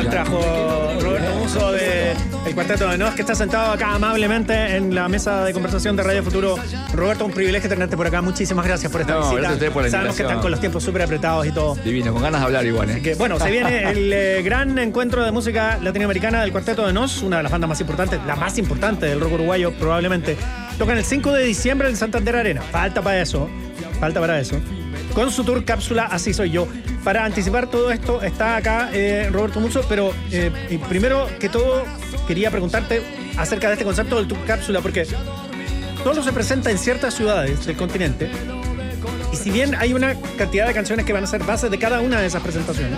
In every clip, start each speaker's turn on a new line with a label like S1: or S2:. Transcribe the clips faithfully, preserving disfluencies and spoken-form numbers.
S1: trajo Roberto Musso de El Cuarteto de Nos, que está sentado acá amablemente en la mesa de conversación de Radio Futuro. Roberto, un privilegio tenerte por acá. Muchísimas gracias por esta
S2: no,
S1: visita.
S2: Gracias a ustedes por la
S1: Sabemos que están con los tiempos súper apretados y todo.
S2: Divino, con ganas de hablar igual, ¿eh?
S1: Que, bueno, se viene el eh, gran encuentro de música latinoamericana del Cuarteto de Nos, una de las bandas más importantes, la más importante del rock uruguayo probablemente. Tocan el cinco de diciembre en Santander Arena. Falta para eso. Falta para eso. Con su tour cápsula Así Soy Yo. Para anticipar todo esto está acá eh, Roberto Musso, pero eh, y primero que todo quería preguntarte acerca de este concepto del tour cápsula, porque solo se presenta en ciertas ciudades del continente y si bien hay una cantidad de canciones que van a ser base de cada una de esas presentaciones,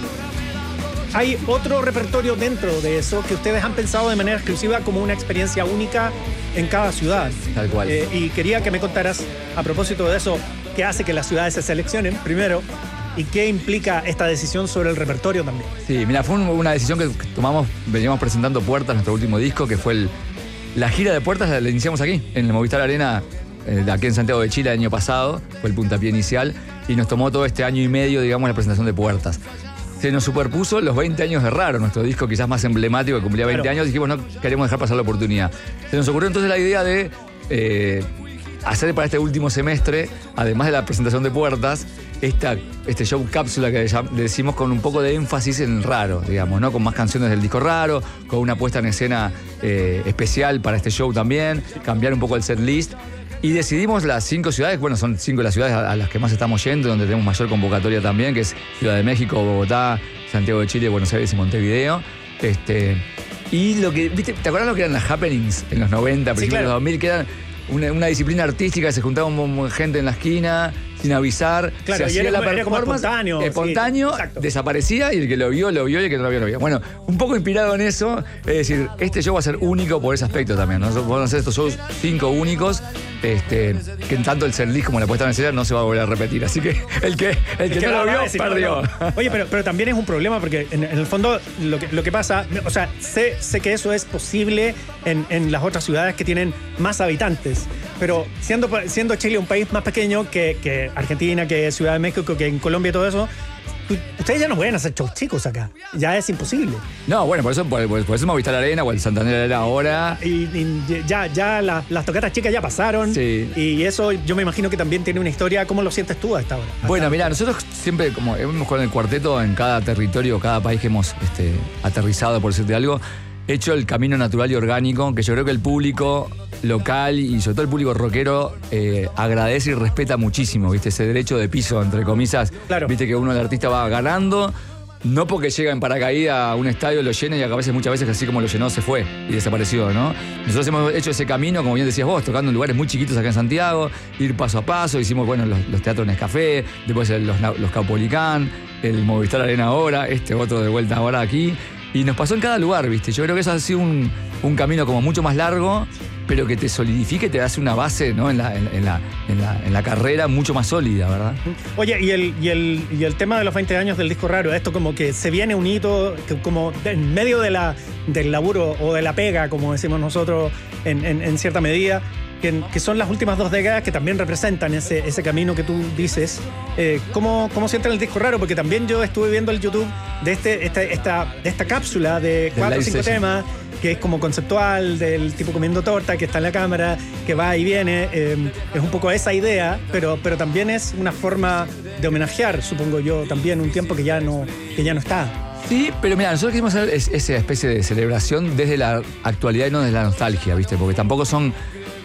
S1: hay otro repertorio dentro de eso que ustedes han pensado de manera exclusiva como una experiencia única en cada ciudad.
S2: Tal cual.
S1: Eh, y quería que me contaras a propósito de eso, qué hace que las ciudades se seleccionen primero y qué implica esta decisión sobre el repertorio también.
S2: Sí, mira, fue una decisión que tomamos, veníamos presentando Puertas, nuestro último disco, que fue el, la gira de Puertas, la, la iniciamos aquí, en el Movistar Arena, eh, aquí en Santiago de Chile el año pasado, fue el puntapié inicial, y nos tomó todo este año y medio, digamos, la presentación de Puertas. Se nos superpuso los veinte años de Raro, nuestro disco quizás más emblemático, que cumplía veinte años, dijimos, no queremos dejar pasar la oportunidad. Se nos ocurrió entonces la idea de eh, hacer para este último semestre, además de la presentación de Puertas, esta, este show cápsula que le decimos, con un poco de énfasis en el Raro, digamos, ¿no? Con más canciones del disco Raro, con una puesta en escena eh, especial para este show también, cambiar un poco el set list. Y decidimos las cinco ciudades, bueno, son cinco de las ciudades a las que más estamos yendo, donde tenemos mayor convocatoria también, que es Ciudad de México, Bogotá, Santiago de Chile, Buenos Aires y Montevideo. Este, y lo que, ¿viste? ¿Te acuerdas lo que eran las happenings en los noventa, principios de los dos mil? Que eran una, una disciplina artística, se juntaba gente en la esquina, sin avisar,
S1: claro,
S2: se hacía
S1: era,
S2: la
S1: era
S2: performance,
S1: como espontáneo.
S2: espontáneo,
S1: sí,
S2: desaparecía, y el que lo vio, lo vio, y el que no lo vio, lo vio. Bueno, un poco inspirado en eso, es decir, este show va a ser único por ese aspecto también. Nosotros vamos a hacer estos shows cinco únicos, este, que en tanto el setlist como la puesta en escena no se va a volver a repetir. Así que el que, el que, el que no lo vio, decir, perdió.
S1: No, no. Oye, pero, pero también es un problema porque en, en el fondo lo que, lo que pasa, o sea, sé, sé que eso es posible en, en las otras ciudades que tienen más habitantes, pero siendo, siendo Chile un país más pequeño que, que Argentina, que Ciudad de México, que en Colombia y todo eso, ustedes ya no pueden hacer shows chicos acá. Ya es imposible.
S2: No, bueno, por eso, por, por eso Movistar Arena o el Santander Arena ahora.
S1: Y, y ya, ya la, las tocatas chicas ya pasaron.
S2: Sí.
S1: Y eso yo me imagino que también tiene una historia. ¿Cómo lo sientes tú a esta hora?
S2: Bueno, mira, nosotros siempre, como hemos con el cuarteto en cada territorio, cada país que hemos este, aterrizado, por decirte algo, hecho el camino natural y orgánico, que yo creo que el público local y sobre todo el público rockero eh, agradece y respeta muchísimo, ¿viste? Ese derecho de piso, entre comillas.
S1: Claro.
S2: Viste que uno, el artista, va ganando, no porque llega en paracaídas a un estadio, lo llena, y a veces, muchas veces, así como lo llenó, se fue y desapareció, ¿no? Nosotros hemos hecho ese camino, como bien decías vos, tocando en lugares muy chiquitos acá en Santiago, ir paso a paso. Hicimos, bueno, los, los teatros Nescafé, después los, los Caupolicán, el Movistar Arena ahora, este otro de vuelta ahora aquí. Y nos pasó en cada lugar, ¿viste? Yo creo que eso ha sido un, un camino como mucho más largo, pero que te solidifique, te hace una base, ¿no? en, la, en, en, la, en, la, en la carrera mucho más sólida, ¿verdad?
S1: Oye, y el, y, el, y el tema de los veinte años del disco Raro, esto como que se viene un hito, que como en medio de la, del laburo o de la pega, como decimos nosotros, en, en, en cierta medida, que, que son las últimas dos décadas que también representan ese, ese camino que tú dices. Eh, ¿cómo, ¿Cómo sienten el disco Raro? Porque también yo estuve viendo el YouTube de, este, esta, esta, de esta cápsula de cuatro o cinco temas, que es como conceptual, del tipo comiendo torta, que está en la cámara, que va y viene. Eh, es un poco esa idea, pero, pero también es una forma de homenajear, supongo yo, también un tiempo que ya no, que ya no está.
S2: Sí, pero mira, nosotros quisimos hacer es, esa especie de celebración desde la actualidad y no desde la nostalgia, ¿viste? Porque tampoco son...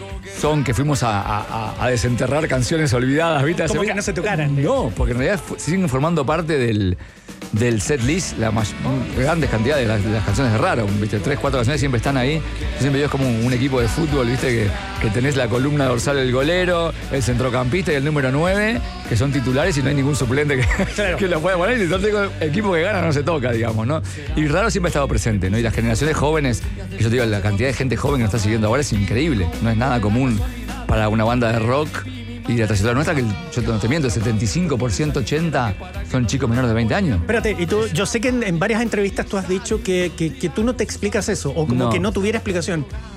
S2: son que fuimos a, a, a desenterrar canciones olvidadas, ¿viste?
S1: Como que no se tocaran.
S2: No, porque en realidad siguen formando parte del, del set list, la más, grandes cantidades de las, de las canciones de Raro, ¿viste? Tres, cuatro canciones siempre están ahí. Yo siempre digo, es como un, un equipo de fútbol, ¿viste? Que, que tenés la columna dorsal del golero, el centrocampista y el número nueve, que son titulares y no hay ningún suplente que, claro, que lo pueda poner. Y entonces el equipo que gana no se toca, digamos, ¿no? Y Raro siempre ha estado presente, ¿no? Y las generaciones jóvenes, que yo te digo, la cantidad de gente joven que nos está siguiendo ahora es increíble. No es nada común para una banda de rock y de la trayectoria nuestra, que yo no te miento, el setenta y cinco por ciento, ochenta por ciento son chicos menores de veinte años.
S1: Espérate, y tú, yo sé que en, en varias entrevistas tú has dicho que, que, que tú no te explicas eso, o como no. que no tuviera explicación.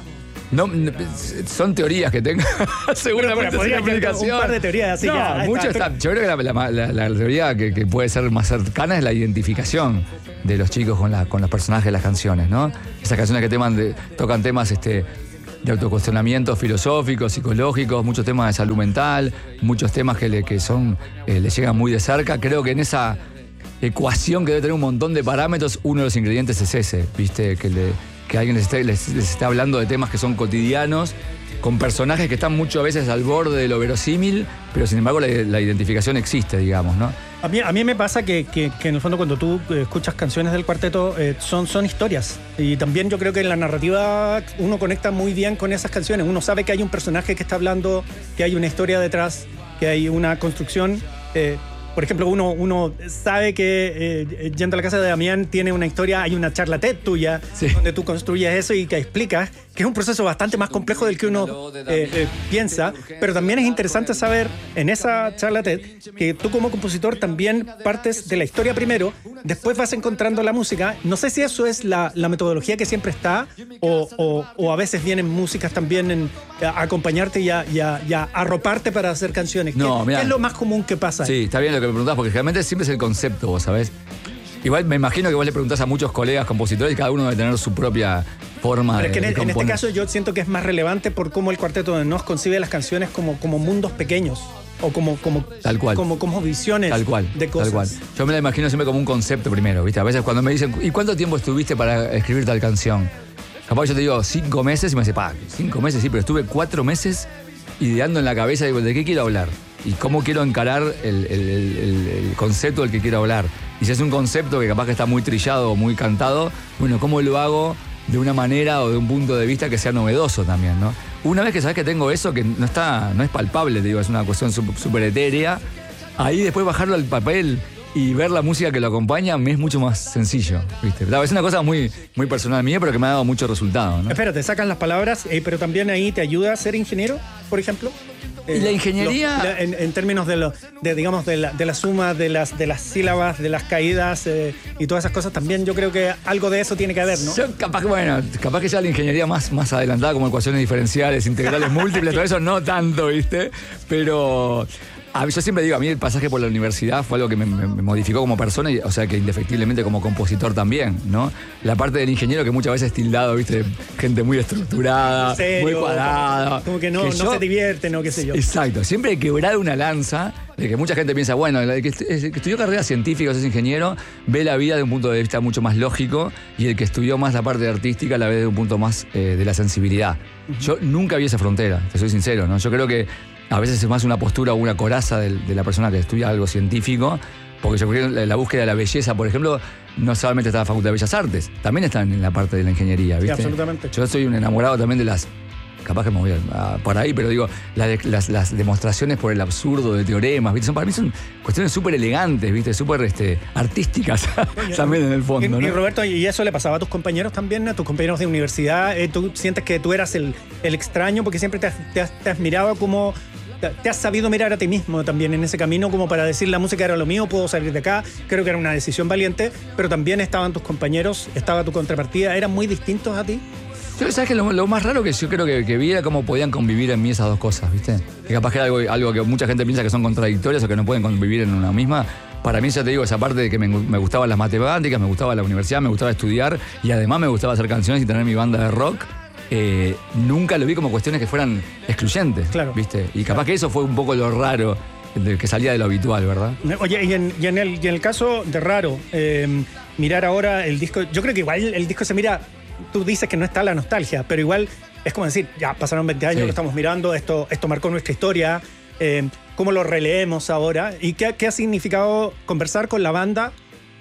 S2: No, no, son teorías que tengo. Seguramente
S1: podría
S2: sin explicación.
S1: Un par de teorías, así
S2: no,
S1: que,
S2: mucho
S1: está,
S2: está, yo creo que la, la, la, la teoría que, que puede ser más cercana es la identificación de los chicos con, la, con los personajes de las canciones, ¿no? Esas canciones que teman de, tocan temas este, de autocuestionamiento filosóficos, psicológicos, muchos temas de salud mental, muchos temas que le, que son, eh, le llegan muy de cerca. Creo que en esa ecuación que debe tener un montón de parámetros, uno de los ingredientes es ese, ¿viste? Que le... que alguien les esté, les, les esté hablando de temas que son cotidianos, con personajes que están muchas veces al borde de lo verosímil, pero sin embargo la, la identificación existe, digamos, ¿no?
S1: A mí, a mí me pasa que, que, que en el fondo cuando tú escuchas canciones del cuarteto eh, son, son historias. Y también yo creo que en la narrativa uno conecta muy bien con esas canciones. Uno sabe que hay un personaje que está hablando, que hay una historia detrás, que hay una construcción. Eh, Por ejemplo, uno, uno sabe que eh, yendo a la casa de Damián tiene una historia, hay una charla TED tuya, sí, donde tú construyes eso y que explicas que es un proceso bastante más complejo del que uno eh, eh, piensa, pero también es interesante saber en esa charla TED que tú como compositor también partes de la historia primero, después vas encontrando la música. No sé si eso es la, la metodología que siempre está o, o, o a veces vienen músicas también en, a acompañarte y a, y, a, y a arroparte para hacer canciones.
S2: No,
S1: ¿Qué,
S2: mirá,
S1: ¿Qué es lo más común que pasa?
S2: Sí, está bien lo que me preguntás, porque realmente siempre es el concepto, vos sabés. Igual me imagino que vos le preguntás a muchos colegas compositores y cada uno debe tener su propia forma
S1: Pero
S2: de,
S1: es que en,
S2: de
S1: en
S2: componer.
S1: este caso yo siento que es más relevante por cómo el Cuarteto de Nos concibe las canciones como, como mundos pequeños o como, como,
S2: tal cual.
S1: como, como visiones
S2: tal cual,
S1: de cosas.
S2: Tal cual. Yo me la imagino siempre como un concepto primero, ¿viste? A veces cuando me dicen, ¿y cuánto tiempo estuviste para escribir tal canción? Capaz yo te digo cinco meses y me dice, pa, cinco meses, sí, pero estuve cuatro meses ideando en la cabeza, digo, ¿de qué quiero hablar? Y cómo quiero encarar el, el, el, el concepto del que quiero hablar. Y si es un concepto que capaz que está muy trillado o muy cantado, bueno, ¿cómo lo hago de una manera o de un punto de vista que sea novedoso también, ¿no? Una vez que sabes que tengo eso, que no está, no es palpable, te digo, es una cuestión súper etérea, ahí después bajarlo al papel y ver la música que lo acompaña me es mucho más sencillo, ¿viste? Es una cosa muy, muy personal mía, pero que me ha dado mucho resultado, ¿no?
S1: Espérate, sacan las palabras, eh, pero también ahí te ayuda a ser ingeniero, por ejemplo.
S2: Eh, ¿Y la ingeniería?
S1: Lo, la, en, en términos de, lo, de digamos, de la, de la suma de las, de las sílabas, de las caídas eh, y todas esas cosas, también yo creo que algo de eso tiene que haber, ¿no?
S2: Yo capaz, bueno, capaz que ya la ingeniería más, más adelantada, como ecuaciones diferenciales, integrales múltiples, todo eso no tanto, ¿viste? Pero... A mí, yo siempre digo, a mí el pasaje por la universidad fue algo que me, me, me modificó como persona, y, o sea que indefectiblemente como compositor también, ¿no? La parte del ingeniero que muchas veces es tildado, ¿viste? Gente muy estructurada,
S1: serio,
S2: muy cuadrada.
S1: Como que no,
S2: que
S1: no
S2: yo,
S1: se divierte, no qué sé yo.
S2: Exacto, siempre he quebrado una lanza de que mucha gente piensa, bueno, el que, el que estudió carreras científicas es ingeniero, ve la vida de un punto de vista mucho más lógico, y el que estudió más la parte artística la ve de un punto más eh, de la sensibilidad. Uh-huh. Yo nunca vi esa frontera, te soy sincero, ¿no? Yo creo que a veces es más una postura o una coraza de, de la persona que estudia algo científico, porque yo creo que la, la búsqueda de la belleza, por ejemplo, no solamente está en la Facultad de Bellas Artes, también está en la parte de la ingeniería, ¿viste?
S1: Sí, absolutamente.
S2: Yo soy un enamorado también de las... Capaz que me voy a, a, por ahí, pero digo, la de, las, las demostraciones por el absurdo de teoremas, ¿viste? Son, para mí son cuestiones súper elegantes, ¿viste? Súper este, artísticas también en el fondo,
S1: y,
S2: ¿no?
S1: Y Roberto, ¿y eso le pasaba a tus compañeros también, a tus compañeros de universidad? Eh, ¿Tú sientes que tú eras el, el extraño porque siempre te has, te has, te has mirado como... ¿Te has sabido mirar a ti mismo también en ese camino como para decir la música era lo mío, puedo salir de acá? Creo que era una decisión valiente, pero también estaban tus compañeros, estaba tu contrapartida, ¿eran muy distintos a ti?
S2: Yo, ¿sabes qué? Lo, lo más raro que yo creo que, que vi era cómo podían convivir en mí esas dos cosas, ¿viste? Que capaz que era algo, algo que mucha gente piensa que son contradictorias o que no pueden convivir en una misma. Para mí, ya te digo, esa parte de que me, me gustaban las matemáticas, me gustaba la universidad, me gustaba estudiar y además me gustaba hacer canciones y tener mi banda de rock. Eh, nunca lo vi como cuestiones que fueran excluyentes,
S1: claro,
S2: ¿viste? Y capaz que eso fue un poco lo raro, de, que salía de lo habitual, ¿verdad?
S1: Oye, y en, y en, el, y en el caso de Raro, eh, mirar ahora el disco, yo creo que igual el disco se mira, tú dices que no está la nostalgia, pero igual es como decir, ya pasaron veinte años, sí, lo estamos mirando, esto, esto marcó nuestra historia, eh, cómo lo releemos ahora y qué, qué ha significado conversar con la banda,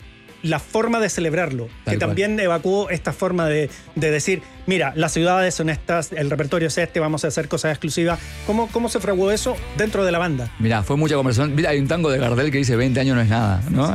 S1: la forma de celebrarlo, Tal que cual. También evacuó esta forma de, de decir, mira, las ciudades son estas, el repertorio es este, vamos a hacer cosas exclusivas. ¿Cómo, cómo se fraguó eso dentro de la banda?
S2: Mirá, fue mucha conversación. Mira, hay un tango de Gardel que dice veinte años no es nada, ¿no?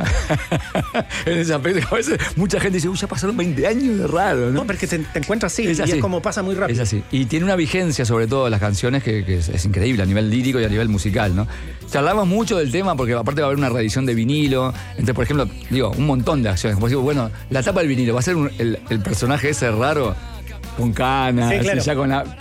S2: En ese aspecto, a veces mucha gente dice, uy, ya pasaron veinte años, de raro, ¿no?
S1: No, pero es que te, te encuentras así,
S2: es así,
S1: y es como pasa muy rápido.
S2: Es así. Y tiene una vigencia, sobre todo, las canciones, que, que es, es increíble a nivel lírico y a nivel musical, ¿no? Charlamos mucho del tema porque aparte va a haber una reedición de vinilo. Entonces, por ejemplo, digo, un montón de acciones. Como digo, bueno, la tapa del vinilo va a ser un, el, el personaje ese raro con canas,
S1: sí, claro.
S2: ya con la...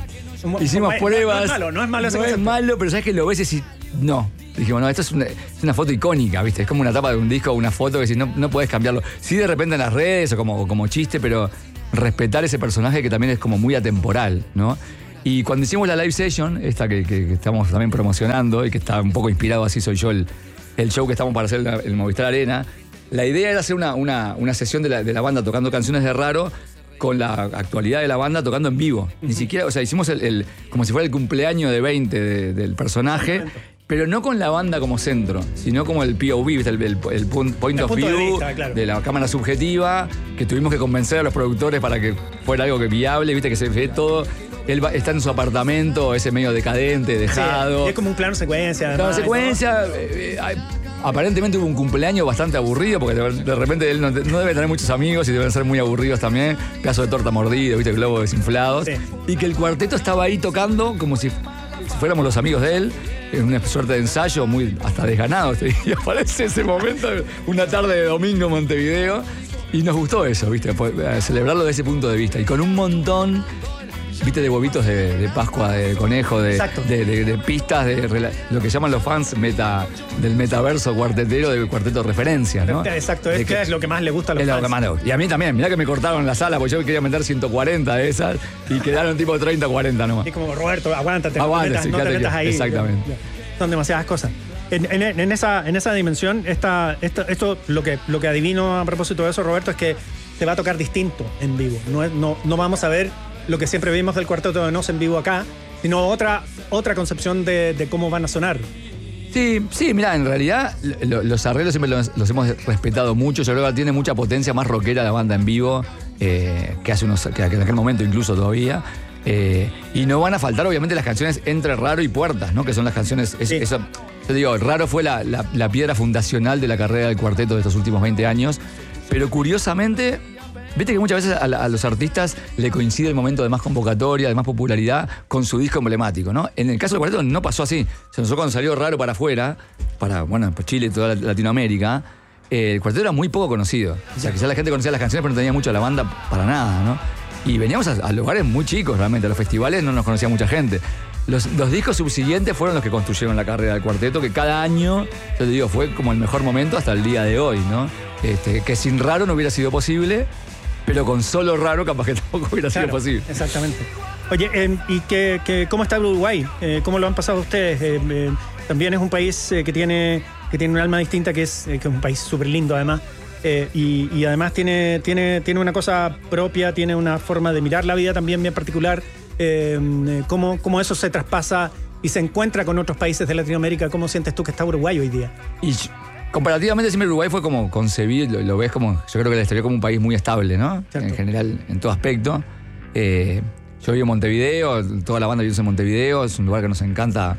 S2: hicimos
S1: no,
S2: pruebas.
S1: No es malo, no es malo ese
S2: No
S1: concepto.
S2: es malo, pero sabes que lo ves y decís, no. Dijimos, no, esto es una, es una foto icónica, ¿viste? Es como una tapa de un disco, una foto que si no, no podés cambiarlo. Sí, de repente en las redes o como, como chiste, pero respetar ese personaje que también es como muy atemporal, ¿no? Y cuando hicimos la live session, esta que, que, que estamos también promocionando y que está un poco inspirado, así soy yo, el, el show que estamos para hacer en el, el Movistar Arena, la idea era hacer una, una, una sesión de la, de la banda tocando canciones de Raro con la actualidad de la banda tocando en vivo. Uh-huh. Ni siquiera, o sea, hicimos el, el, como si fuera el cumpleaños de veinte de, del personaje, pero no con la banda como centro, sino como el P O V, ¿viste? El, el, el point
S1: el
S2: of
S1: punto
S2: view
S1: de, vista, claro.
S2: de la cámara subjetiva, que tuvimos que convencer a los productores para que fuera algo que viable, ¿viste? Que se ve todo. Él va, está en su apartamento, ese medio decadente, dejado.
S1: Sí, es como un plano secuencia.
S2: Plano secuencia. Eh, eh, aparentemente hubo un cumpleaños bastante aburrido, porque de, de repente él no, no debe tener muchos amigos y deben ser muy aburridos también. Pedazo de torta mordido, ¿viste? Globos desinflados. Sí. Y que el cuarteto estaba ahí tocando como si, si fuéramos los amigos de él. En una suerte de ensayo muy hasta desganado. Y aparece ese momento, una tarde de domingo en Montevideo. Y nos gustó eso, ¿viste? Celebrarlo desde ese punto de vista. Y con un montón, ¿viste? De huevitos de, de Pascua, de conejo, de, de, de, de pistas, de lo que llaman los fans meta, del metaverso cuartetero, del cuarteto de referencia, ¿no?
S1: Exacto, es, que es lo que más le gusta a los
S2: es
S1: fans.
S2: Lo que más le gusta. Y a mí también, mirá que me cortaron la sala, porque yo quería meter ciento cuarenta de esas y quedaron tipo treinta, cuarenta nomás.
S1: Y como, Roberto, aguántate,
S2: Aguante,
S1: no te metas,
S2: sí,
S1: no te
S2: que,
S1: metas ahí.
S2: Exactamente.
S1: Son demasiadas cosas. En, en, en, esa, en esa dimensión, esta, esta, esto lo que, lo que adivino a propósito de eso, Roberto, es que te va a tocar distinto en vivo. No, no, no vamos a ver lo que siempre vimos del Cuarteto de Nos en vivo acá, sino otra, otra concepción de, de cómo van a sonar.
S2: Sí, sí, mira, en realidad lo, los arreglos siempre los, los hemos respetado mucho. Yo creo que tiene mucha potencia más rockera la banda en vivo, eh, que hace unos, que, que en aquel momento incluso todavía. Eh, y no van a faltar, obviamente, las canciones Entre Raro y Puertas, ¿no? Que son las canciones. Es, sí. eso, yo digo, Raro fue la, la, la piedra fundacional de la carrera del cuarteto de estos últimos veinte años. Pero curiosamente, viste que muchas veces a, la, a los artistas le coincide el momento de más convocatoria, de más popularidad, con su disco emblemático, ¿no? En el caso del cuarteto no pasó así. O sea, nosotros cuando salió Raro para afuera, para, bueno, pues Chile y toda Latinoamérica, eh, el cuarteto era muy poco conocido. O sea, quizás la gente conocía las canciones, pero no tenía mucho a la banda para nada, ¿no? Y veníamos a, a lugares muy chicos realmente, a los festivales no nos conocía mucha gente. Los, los discos subsiguientes fueron los que construyeron la carrera del cuarteto, que cada año, yo te digo, fue como el mejor momento hasta el día de hoy, ¿no? Este, que sin Raro no hubiera sido posible, pero con solo Raro capaz que tampoco hubiera claro, sido posible.
S1: Exactamente. Oye, eh, ¿y qué, qué, cómo está Uruguay? Eh, ¿Cómo lo han pasado ustedes? Eh, eh, también es un país eh, que, tiene, que tiene un alma distinta, que es, eh, que es un país súper lindo además. Eh, y, y además tiene, tiene, tiene una cosa propia, tiene una forma de mirar la vida también bien particular. Eh, ¿cómo, ¿Cómo eso se traspasa y se encuentra con otros países de Latinoamérica? ¿Cómo sientes tú que está Uruguay hoy día?
S2: Y comparativamente siempre Uruguay fue como concebido, lo, lo ves como, yo creo que la historia como un país muy estable, ¿no? Cierto. En general, en todo aspecto. Eh, yo vivo en Montevideo, toda la banda vive en Montevideo, es un lugar que nos encanta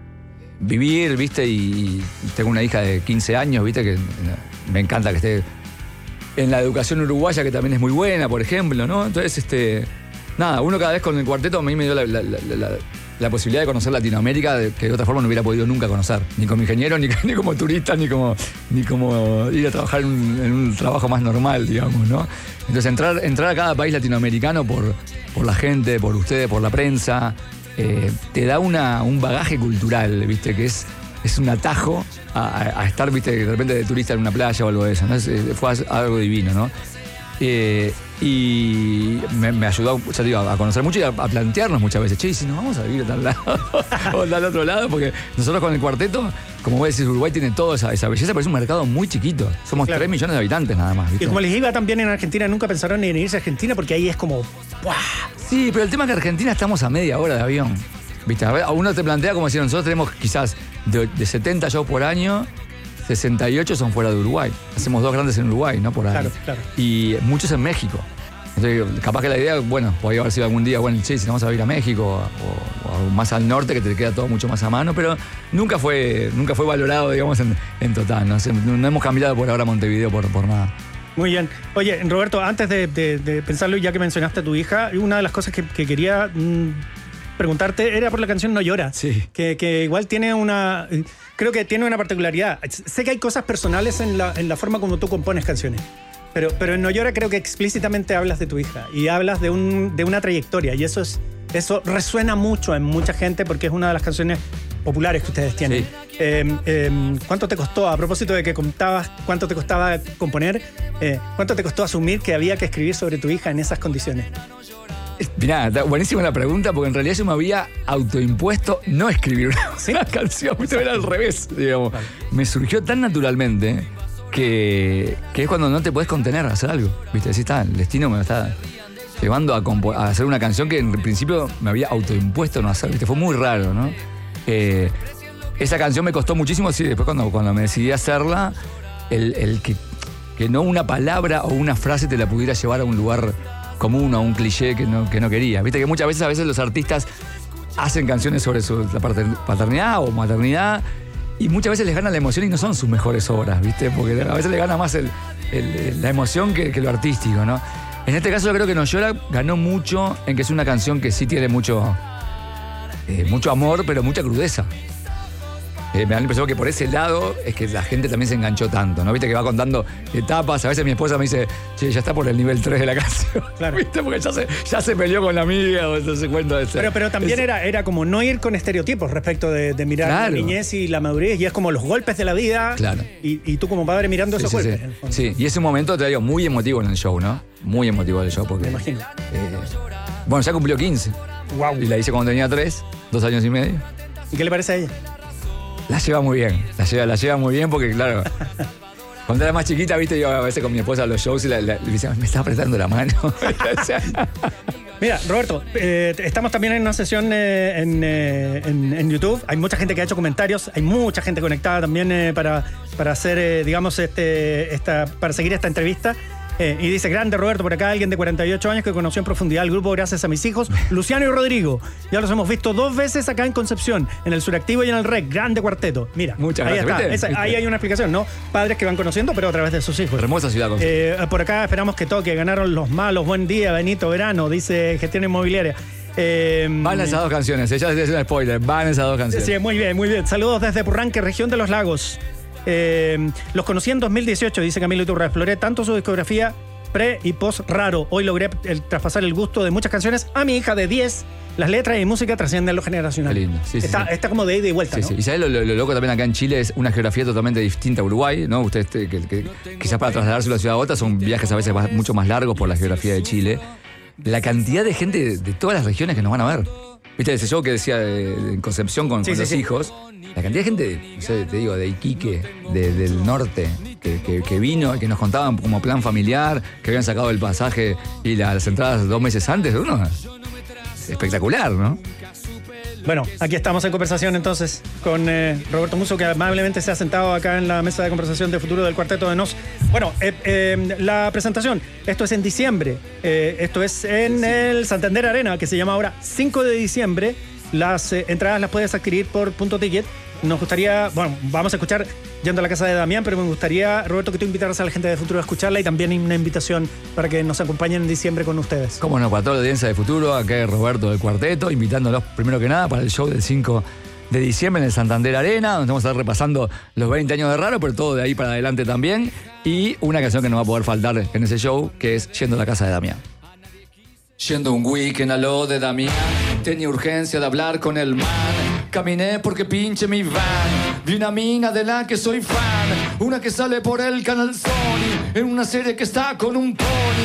S2: vivir, ¿viste? Y tengo una hija de quince años, ¿viste? Que me encanta que esté en la educación uruguaya, que también es muy buena, por ejemplo, ¿no? Entonces, este, nada, uno cada vez con el cuarteto a mí me dio la, la, la, la, la posibilidad de conocer Latinoamérica de, que de otra forma no hubiera podido nunca conocer, ni como ingeniero, ni, ni como turista, ni como, ni como ir a trabajar en un, en un trabajo más normal, digamos, ¿no? Entonces, entrar, entrar a cada país latinoamericano por, por la gente, por ustedes, por la prensa, eh, te da una, un bagaje cultural, ¿viste? Que es... es un atajo a, a estar, viste, de repente de turista en una playa o algo de eso, ¿no? Fue algo divino, ¿no? Eh, y me, me ayudó, ya te digo, a conocer mucho y a, a plantearnos muchas veces, che, y si nos vamos a vivir a tal lado o al otro lado, porque nosotros con el cuarteto, como vos decís, Uruguay tiene toda esa, esa belleza, pero es un mercado muy chiquito. Somos claro. tres millones de habitantes nada más, ¿viste?
S1: Y como les iba también en Argentina, nunca pensaron en irse a Argentina porque ahí es como, ¡buah!
S2: Sí, pero el tema es que Argentina estamos a media hora de avión. ¿Viste? A ver, uno te plantea como si nosotros tenemos quizás de, de setenta shows por año, sesenta y ocho son fuera de Uruguay. Hacemos dos grandes en Uruguay, ¿no? Por ahí.
S1: Claro, claro.
S2: Y muchos en México. Entonces, capaz que la idea, bueno, podría haber sido algún día, bueno, che, si vamos a ir a México o, o más al norte, que te queda todo mucho más a mano, pero nunca fue, nunca fue valorado, digamos, en, en total. ¿no? no hemos cambiado por ahora Montevideo por, por nada.
S1: Muy bien. Oye, Roberto, antes de, de, de pensarlo, ya que mencionaste a tu hija, una de las cosas que, que quería mmm, preguntarte era por la canción No Llora.
S2: Sí.
S1: Que, que igual tiene una... Creo que tiene una particularidad. Sé que hay cosas personales en la, en la forma como tú compones canciones. Pero, pero en No Llora creo que explícitamente hablas de tu hija y hablas de, un, de una trayectoria y eso es, eso resuena mucho en mucha gente porque es una de las canciones populares que ustedes tienen.
S2: Sí.
S1: Eh, eh, ¿Cuánto te costó, a propósito de que contabas cuánto te costaba componer, eh, cuánto te costó asumir que había que escribir sobre tu hija en esas condiciones?
S2: Mirá, está buenísima la pregunta porque en realidad yo me había autoimpuesto no escribir una,
S1: ¿Sí?
S2: una canción, ¿viste? Era al revés, digamos.
S1: Vale.
S2: Me surgió tan naturalmente que, que es cuando no te podés contener a hacer algo, ¿viste? Así está, el destino me está llevando a, compo- a hacer una canción que en principio me había autoimpuesto no hacer, ¿viste? Fue muy raro, ¿no? Eh, esa canción me costó muchísimo, sí, después cuando, cuando me decidí a hacerla, el, el que, que no una palabra o una frase te la pudiera llevar a un lugar común o a un cliché que no, que no quería. Viste que muchas veces a veces los artistas hacen canciones sobre su, la paternidad o maternidad y muchas veces les gana la emoción y no son sus mejores obras, ¿viste? Porque a veces les gana más el, el, la emoción que, que lo artístico, ¿no? En este caso yo creo que No Llora ganó mucho en que es una canción que sí tiene mucho, eh, mucho amor, pero mucha crudeza. Eh, me da la impresión que por ese lado es que la gente también se enganchó tanto, ¿no? Viste que va contando etapas. A veces mi esposa me dice, che, ya está por el nivel tres de la canción.
S1: Claro.
S2: ¿Viste? Porque ya se, ya se peleó con la amiga o entonces cuento de ese.
S1: Pero, pero también
S2: es,
S1: era, era como no ir con estereotipos respecto de, de mirar
S2: Claro.
S1: la niñez y la madurez, y es como los golpes de la vida.
S2: Claro.
S1: Y, y tú como padre mirando
S2: Sí,
S1: esos
S2: sí,
S1: golpes.
S2: sí.
S1: en el fondo.
S2: Sí, y es un momento, te digo, muy emotivo en el show, ¿no? Muy emotivo el show porque...
S1: Me imagino.
S2: eh, bueno, ya cumplió quince.
S1: Wow.
S2: Y la hice cuando tenía tres, dos años y medio.
S1: ¿Y qué le parece a ella?
S2: La lleva muy bien, la lleva, la lleva muy bien porque, claro, cuando era más chiquita, viste, yo a veces con mi esposa a los shows y la, la, le decía, me está apretando la mano. O sea,
S1: Mira, Roberto, eh, estamos también en una sesión eh, en, eh, en, en YouTube. Hay mucha gente que ha hecho comentarios, hay mucha gente conectada también eh, para, para hacer, eh, digamos, este, esta, para seguir esta entrevista. Eh, y dice, grande Roberto, por acá alguien de cuarenta y ocho años que conoció en profundidad el grupo gracias a mis hijos, Luciano y Rodrigo. Ya los hemos visto dos veces acá en Concepción, en el Suractivo y en el R E C. Grande cuarteto. Mira,
S2: Muchas
S1: ahí
S2: gracias,
S1: está.
S2: ¿viste?
S1: Esa-
S2: ¿Viste?
S1: ahí hay una explicación, ¿no? Padres que van conociendo, pero a través de sus hijos.
S2: hermosa ciudad. Con...
S1: Eh, por acá esperamos que toque. Ganaron los malos. Buen día, Benito Verano, dice Gestión Inmobiliaria. Eh,
S2: Van esas dos canciones, ella es un spoiler, van esas dos canciones.
S1: Sí, muy bien, muy bien. Saludos desde Purranque, región de los lagos. Eh, los conocí en dos mil dieciocho, dice Camilo Iturra. Exploré tanto su discografía pre y post raro. Hoy logré el, traspasar el gusto de muchas canciones a mi hija de diez. Las letras y música trascienden lo generacional.
S2: Qué lindo. Sí, sí,
S1: está,
S2: sí.
S1: está como de ida y vuelta,
S2: Sí,
S1: ¿no?
S2: sí. Y sabes lo, lo- lo loco también acá en Chile es una geografía totalmente distinta a Uruguay, ¿no? Ustedes este, que, que- quizás para trasladarse de una ciudad a otra son viajes a veces más- mucho más largos por la geografía de Chile. La cantidad de gente de, de todas las regiones que nos van a ver. ¿Viste ese show que decía de, de Concepción con,
S1: Sí,
S2: con
S1: sí,
S2: los
S1: sí.
S2: hijos? La cantidad de gente, de, no sé, te digo, de Iquique, de- del norte, que, que- que vino, que nos contaban como plan familiar, que habían sacado el pasaje y la- las entradas dos meses antes de uno. Espectacular, ¿no?
S1: Bueno, aquí estamos en conversación entonces con eh, Roberto Musso, que amablemente se ha sentado acá en la mesa de conversación de futuro del Cuarteto de Nos. Bueno, eh, eh, la presentación, esto es en diciembre, eh, esto es en el Santander Arena, que se llama ahora cinco de diciembre. Las eh, entradas las puedes adquirir por punto ticket. Nos gustaría, bueno, vamos a escuchar Yendo a la casa de Damián, pero me gustaría, Roberto, que tú invitaras a la gente de Futuro a escucharla y también hay una invitación para que nos acompañen en diciembre con ustedes.
S2: Cómo no, para toda la audiencia de Futuro, acá es Roberto del Cuarteto, invitándolos primero que nada para el show del cinco de diciembre en el Santander Arena, donde vamos a estar repasando los veinte años de Raro, pero todo de ahí para adelante también. Y una canción que no va a poder faltar en ese show, que es Yendo a la casa de Damián. Yendo un weekend a lo de Damián, tenía urgencia de hablar con el man. Caminé porque pinche mi van. Vi una mina de la que soy fan, una que sale por el canal Sony, en una serie que está con un pony.